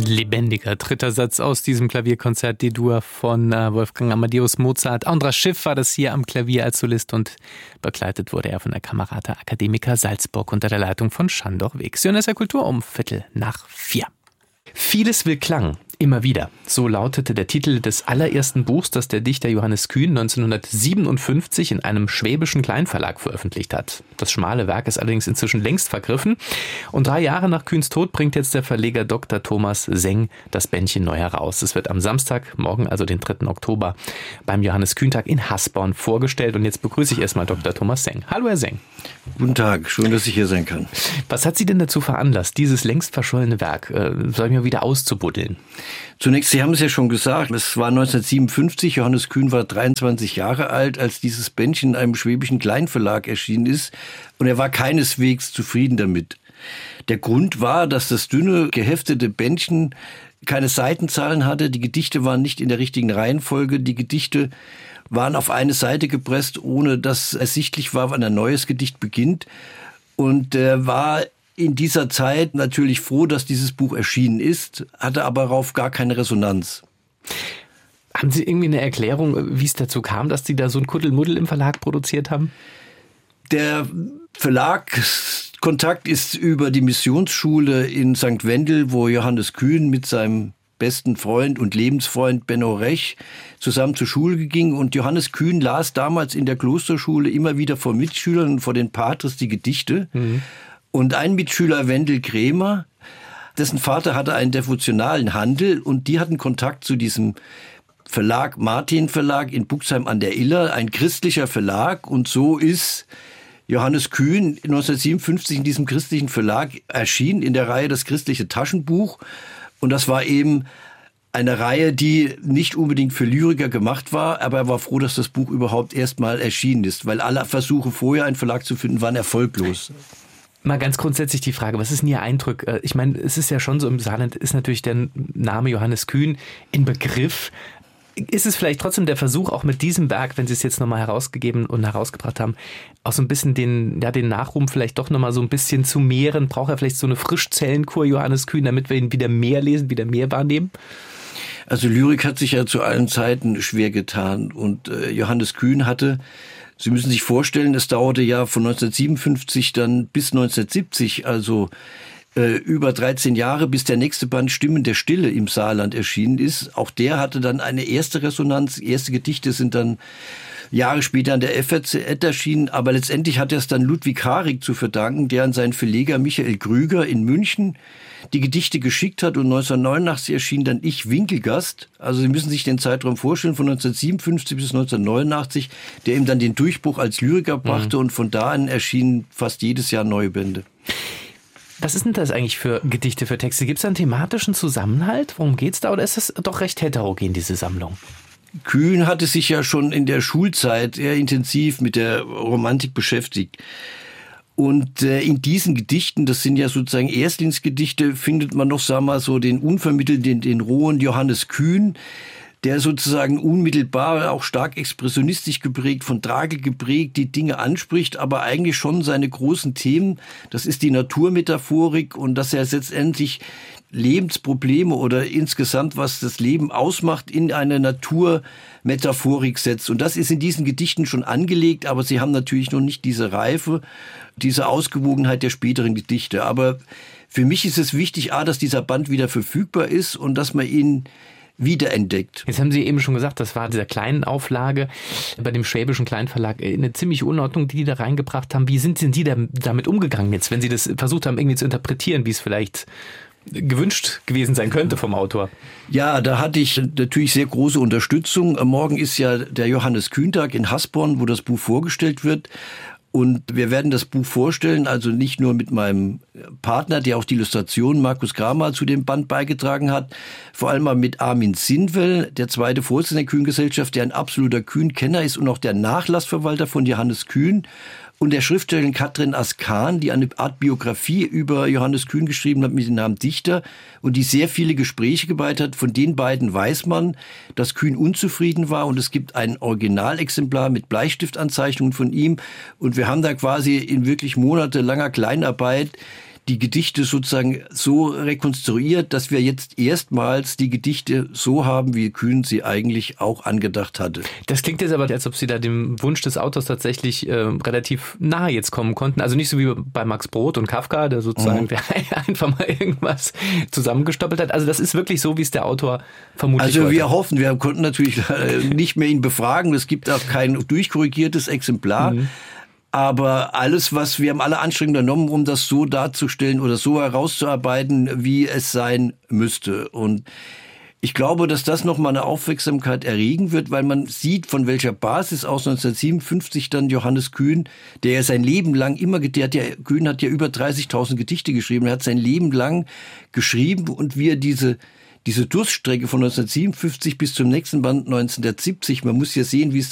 lebendiger dritter Satz aus diesem Klavierkonzert D-Dur von Wolfgang Amadeus Mozart. Andras Schiff war das hier am Klavier als Solist und begleitet wurde er von der Camerata Academica Salzburg unter der Leitung von Sándor Vég. SR Kultur um 3:45. Vieles will Klang, immer wieder. So lautete der Titel des allerersten Buchs, das der Dichter Johannes Kühn 1957 in einem schwäbischen Kleinverlag veröffentlicht hat. Das schmale Werk ist allerdings inzwischen längst vergriffen. Und 3 Jahre nach Kühns Tod bringt jetzt der Verleger Dr. Thomas Seng das Bändchen neu heraus. Es wird am Samstag, morgen also den 3. Oktober, beim Johannes Kühn-Tag in Hasborn vorgestellt. Und jetzt begrüße ich erstmal Dr. Thomas Seng. Hallo, Herr Seng. Guten Tag, schön, dass ich hier sein kann. Was hat Sie denn dazu veranlasst, dieses längst verschollene Werk, sagen wir, wieder auszubuddeln? Zunächst, Sie haben es ja schon gesagt, es war 1957, Johannes Kühn war 23 Jahre alt, als dieses Bändchen in einem schwäbischen Kleinverlag erschienen ist. Und er war keineswegs zufrieden damit. Der Grund war, dass das dünne, geheftete Bändchen keine Seitenzahlen hatte. Die Gedichte waren nicht in der richtigen Reihenfolge. Die Gedichte waren auf eine Seite gepresst, ohne dass ersichtlich war, wann ein neues Gedicht beginnt. Und er war in dieser Zeit natürlich froh, dass dieses Buch erschienen ist, hatte aber darauf gar keine Resonanz. Haben Sie irgendwie eine Erklärung, wie es dazu kam, dass Sie da so ein Kuddelmuddel im Verlag produziert haben? Der Verlagskontakt ist über die Missionsschule in St. Wendel, wo Johannes Kühn mit seinem besten Freund und Lebensfreund Benno Rech zusammen zur Schule ging. Und Johannes Kühn las damals in der Klosterschule immer wieder vor Mitschülern und vor den Patres die Gedichte. Mhm. Und ein Mitschüler, Wendel Krämer, dessen Vater hatte einen devotionalen Handel und die hatten Kontakt zu diesem Verlag, Martin Verlag in Buxheim an der Iller, ein christlicher Verlag. Und so ist Johannes Kühn 1957 in diesem christlichen Verlag erschienen, in der Reihe Das christliche Taschenbuch. Und das war eben eine Reihe, die nicht unbedingt für Lyriker gemacht war, aber er war froh, dass das Buch überhaupt erstmal erschienen ist, weil alle Versuche vorher einen Verlag zu finden, waren erfolglos. Mal ganz grundsätzlich die Frage, was ist denn Ihr Eindruck? Ich meine, es ist ja schon so, im Saarland ist natürlich der Name Johannes Kühn in Begriff. Ist es vielleicht trotzdem der Versuch, auch mit diesem Werk, wenn Sie es jetzt nochmal herausgegeben und herausgebracht haben, auch so ein bisschen den Nachruhm vielleicht doch nochmal so ein bisschen zu mehren? Braucht er vielleicht so eine Frischzellenkur Johannes Kühn, damit wir ihn wieder mehr lesen, wieder mehr wahrnehmen? Also Lyrik hat sich ja zu allen Zeiten schwer getan und Johannes Kühn hatte, Sie müssen sich vorstellen, es dauerte ja von 1957 dann bis 1970, also über 13 Jahre, bis der nächste Band Stimmen der Stille im Saarland erschienen ist. Auch der hatte dann eine erste Resonanz. Erste Gedichte sind dann Jahre später an der FAZ erschienen. Aber letztendlich hat er es dann Ludwig Harig zu verdanken, der an seinen Verleger Michael Krüger in München die Gedichte geschickt hat. Und 1989 erschien dann Ich Winkelgast. Also Sie müssen sich den Zeitraum vorstellen, von 1957 bis 1989, der ihm dann den Durchbruch als Lyriker brachte. Und von da an erschienen fast jedes Jahr neue Bände. Was ist denn das eigentlich für Gedichte, für Texte? Gibt es da einen thematischen Zusammenhalt? Worum geht's da? Oder ist das doch recht heterogen, diese Sammlung? Kühn hatte sich ja schon in der Schulzeit sehr intensiv mit der Romantik beschäftigt. Und in diesen Gedichten, das sind ja sozusagen Erstlingsgedichte, findet man noch, sagen wir mal, so den unvermittelten, den rohen Johannes Kühn, der sozusagen unmittelbar, auch stark expressionistisch geprägt, von Tragik geprägt, die Dinge anspricht, aber eigentlich schon seine großen Themen, das ist die Naturmetaphorik und dass er letztendlich Lebensprobleme oder insgesamt, was das Leben ausmacht, in eine Naturmetaphorik setzt. Und das ist in diesen Gedichten schon angelegt, aber sie haben natürlich noch nicht diese Reife, diese Ausgewogenheit der späteren Gedichte. Aber für mich ist es wichtig, dass dieser Band wieder verfügbar ist und dass man ihn wiederentdeckt. Jetzt haben Sie eben schon gesagt, das war dieser kleinen Auflage bei dem schwäbischen Kleinverlag eine ziemliche Unordnung, die da reingebracht haben. Wie sind denn die damit umgegangen jetzt, wenn Sie das versucht haben, irgendwie zu interpretieren, wie es vielleicht gewünscht gewesen sein könnte vom Autor? Ja, da hatte ich natürlich sehr große Unterstützung. Morgen ist ja der Johannes Kühn-Tag in Hasborn, wo das Buch vorgestellt wird. Und wir werden das Buch vorstellen, also nicht nur mit meinem Partner, der auch die Illustration Markus Kramer zu dem Band beigetragen hat, vor allem mal mit Armin Sindwell, der zweite Vorsitzende der Kühn-Gesellschaft, der ein absoluter Kühn-Kenner ist und auch der Nachlassverwalter von Johannes Kühn. Und der Schriftstellerin Katrin Askan, die eine Art Biografie über Johannes Kühn geschrieben hat mit dem Namen Dichter und die sehr viele Gespräche geleitet hat. Von den beiden weiß man, dass Kühn unzufrieden war und es gibt ein Originalexemplar mit Bleistiftanzeichnungen von ihm. Und wir haben da quasi in wirklich monatelanger Kleinarbeit die Gedichte sozusagen so rekonstruiert, dass wir jetzt erstmals die Gedichte so haben, wie Kühn sie eigentlich auch angedacht hatte. Das klingt jetzt aber, als ob Sie da dem Wunsch des Autors tatsächlich relativ nahe jetzt kommen konnten. Also nicht so wie bei Max Brod und Kafka, der sozusagen der einfach mal irgendwas zusammengestoppelt hat. Also das ist wirklich so, wie es der Autor vermutlich Also wir hoffen, wir konnten natürlich nicht mehr ihn befragen. Es gibt auch kein durchkorrigiertes Exemplar. Aber wir haben alle Anstrengungen unternommen, um das so darzustellen oder so herauszuarbeiten, wie es sein müsste. Und ich glaube, dass das nochmal eine Aufmerksamkeit erregen wird, weil man sieht, von welcher Basis aus 1957 dann Johannes Kühn, der ja sein Leben lang Kühn hat ja über 30.000 Gedichte geschrieben, er hat sein Leben lang geschrieben und wie er diese Durststrecke von 1957 bis zum nächsten Band 1970, man muss ja sehen, wie es